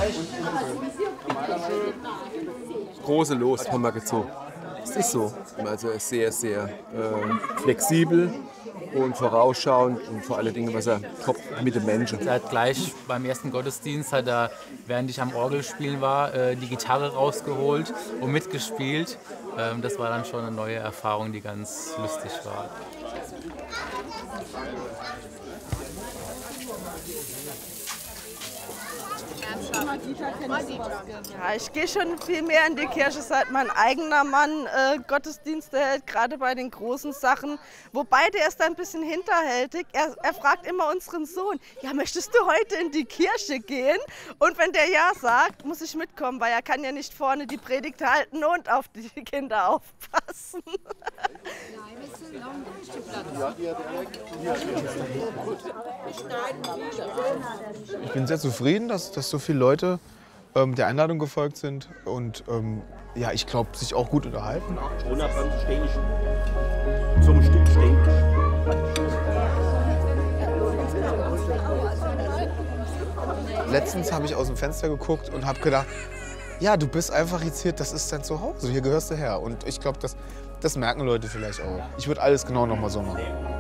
Große Los haben wir gezogen. Es ist so. Also sehr, sehr flexibel und vorausschauend und vor allen Dingen, was er top mit den Menschen. Er hat gleich beim ersten Gottesdienst, hat er, während ich am Orgelspielen war, die Gitarre rausgeholt und mitgespielt. Das war dann schon eine neue Erfahrung, die ganz lustig war. Ja, ich gehe schon viel mehr in die Kirche, seit mein eigener Mann Gottesdienste hält, gerade bei den großen Sachen. Wobei, der ist ein bisschen hinterhältig. Er fragt immer unseren Sohn, ja, möchtest du heute in die Kirche gehen? Und wenn der ja sagt, muss ich mitkommen, weil er kann ja nicht vorne die Predigt halten und auf die Kinder aufpassen. Ich bin sehr zufrieden, dass so viele Leute der Einladung gefolgt sind und ja, ich glaube, sich auch gut unterhalten. Zum Stück stehen. Letztens habe ich aus dem Fenster geguckt und habe gedacht, ja, du bist einfach jetzt hier, das ist dein Zuhause, hier gehörst du her. Und ich glaube, das merken Leute vielleicht auch. Ich würde alles genau noch mal so machen.